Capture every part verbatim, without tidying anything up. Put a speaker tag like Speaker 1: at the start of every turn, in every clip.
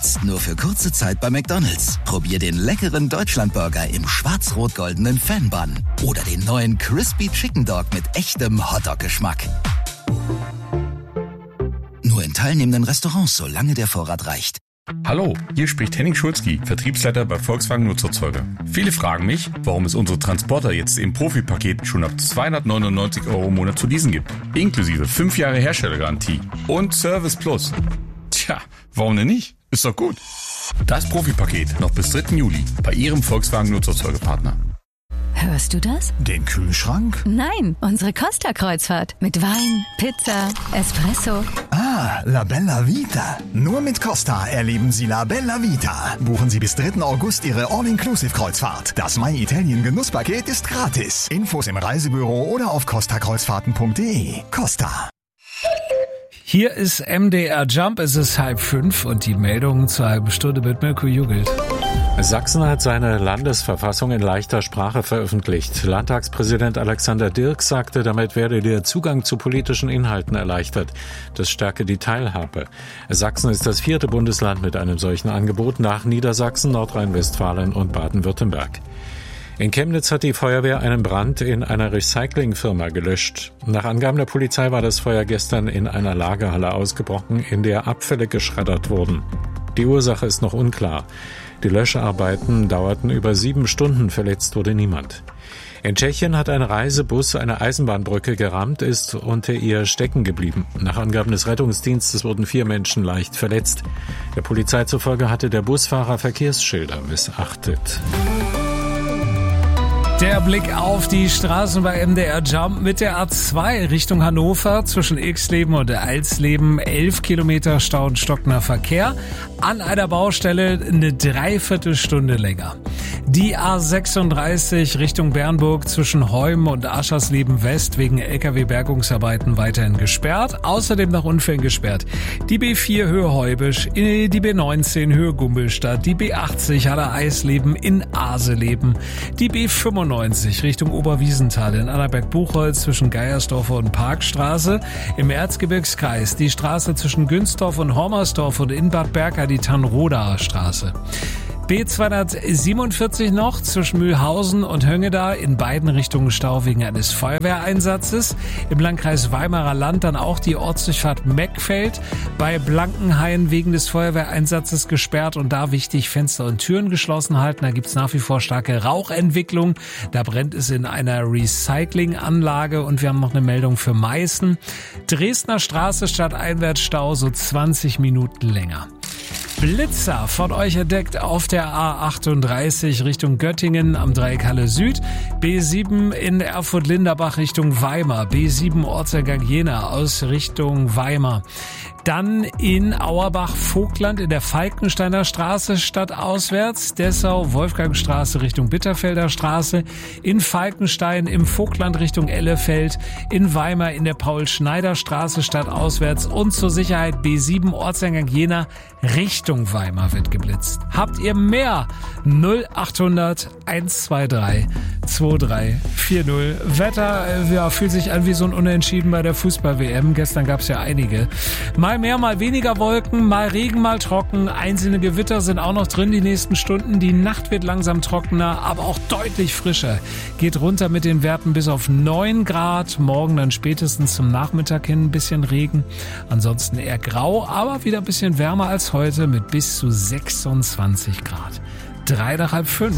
Speaker 1: Jetzt nur für kurze Zeit bei McDonald's. Probier den leckeren Deutschlandburger im schwarz-rot-goldenen Fan-Bun oder den neuen Crispy Chicken Dog mit echtem Hotdog-Geschmack. Nur in teilnehmenden Restaurants, solange der Vorrat reicht.
Speaker 2: Hallo, hier spricht Henning Schulzki, Vertriebsleiter bei Volkswagen Nutzerzeuger. Viele fragen mich, warum es unsere Transporter jetzt im Profi-Paket schon ab zweihundertneunundneunzig Euro im Monat zu leasen gibt. Inklusive fünf Jahre Herstellergarantie und Service Plus. Tja, warum denn nicht? Ist doch gut. Das Profi-Paket noch bis dritten Juli bei Ihrem Volkswagen Nutzerzeugerpartner.
Speaker 3: Hörst du das?
Speaker 4: Den Kühlschrank?
Speaker 3: Nein, unsere Costa-Kreuzfahrt. Mit Wein, Pizza, Espresso.
Speaker 4: Ah, La Bella Vita. Nur mit Costa erleben Sie La Bella Vita. Buchen Sie bis dritten August Ihre All-Inclusive-Kreuzfahrt. Das My Italien Genusspaket ist gratis. Infos im Reisebüro oder auf costa kreuzfahrten punkt de. Costa.
Speaker 5: Hier ist M D R Jump, es ist halb fünf und die Meldung zur halben Stunde mit Mirko Jugelt.
Speaker 6: Sachsen hat seine Landesverfassung in leichter Sprache veröffentlicht. Landtagspräsident Alexander Dirks sagte, damit werde der Zugang zu politischen Inhalten erleichtert. Das stärke die Teilhabe. Sachsen ist das vierte Bundesland mit einem solchen Angebot nach Niedersachsen, Nordrhein-Westfalen und Baden-Württemberg. In Chemnitz hat die Feuerwehr einen Brand in einer Recyclingfirma gelöscht. Nach Angaben der Polizei war das Feuer gestern in einer Lagerhalle ausgebrochen, in der Abfälle geschreddert wurden. Die Ursache ist noch unklar. Die Löscharbeiten dauerten über sieben Stunden, verletzt wurde niemand. In Tschechien hat ein Reisebus eine Eisenbahnbrücke gerammt, ist unter ihr stecken geblieben. Nach Angaben des Rettungsdienstes wurden vier Menschen leicht verletzt. Der Polizei zufolge hatte der Busfahrer Verkehrsschilder missachtet.
Speaker 5: Der Blick auf die Straßen bei M D R Jump mit der A zwei Richtung Hannover zwischen Ilksleben und Alsleben. elf Kilometer Stau und stockender Verkehr. An einer Baustelle eine Dreiviertelstunde länger. Die A sechsunddreißig Richtung Bernburg zwischen Heum und Aschersleben West wegen L K W-Bergungsarbeiten weiterhin gesperrt. Außerdem nach Unfällen gesperrt. Die B vier Höhe Heubisch, die B neunzehn Höhe Gumbelstadt, die B achtzig Haller Eisleben in Aseleben, die B fünfundneunzig Richtung Oberwiesenthal in Annaberg-Buchholz zwischen Geiersdorfer und Parkstraße, im Erzgebirgskreis die Straße zwischen Günsdorf und Hormersdorf und in Bad Berka die Tannrodaer Straße. B zweihundertsiebenundvierzig noch zwischen Mühlhausen und Höngeda, in beiden Richtungen Stau wegen eines Feuerwehreinsatzes. Im Landkreis Weimarer Land dann auch die Ortsdurchfahrt Meckfeld, bei Blankenhain wegen des Feuerwehreinsatzes gesperrt und da wichtig Fenster und Türen geschlossen halten. Da gibt's nach wie vor starke Rauchentwicklung. Da brennt es in einer Recyclinganlage und wir haben noch eine Meldung für Meißen. Dresdner Straße stadteinwärts Stau so zwanzig Minuten länger. Blitzer von euch entdeckt auf der A achtunddreißig Richtung Göttingen am Dreieck Halle Süd, B sieben in Erfurt-Linderbach Richtung Weimar, B sieben Ortseingang Jena aus Richtung Weimar. Dann in Auerbach-Vogtland in der Falkensteiner Straße stadtauswärts, Dessau-Wolfgangstraße Richtung Bitterfelder Straße, in Falkenstein im Vogtland Richtung Ellefeld, in Weimar in der Paul-Schneider-Straße stadtauswärts und zur Sicherheit B sieben Ortseingang Jena Richtung Weimar wird geblitzt. Habt ihr mehr? null achthundert hundertzweiundzwanzig drei vier null. Wetter, ja, fühlt sich an wie so ein Unentschieden bei der Fußball-W M. Gestern gab's ja einige. Mal mehr, mal weniger Wolken, mal Regen, mal trocken. Einzelne Gewitter sind auch noch drin die nächsten Stunden. Die Nacht wird langsam trockener, aber auch deutlich frischer. Geht runter mit den Werten bis auf neun Grad. Morgen dann spätestens zum Nachmittag hin ein bisschen Regen. Ansonsten eher grau, aber wieder ein bisschen wärmer als heute mit bis zu sechsundzwanzig Grad. Drei nach halb fünf.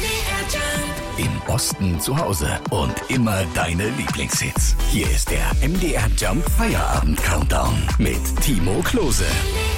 Speaker 1: Im Osten zu Hause und immer deine Lieblingshits. Hier ist der M D R Jump Feierabend Countdown mit Timo Klose.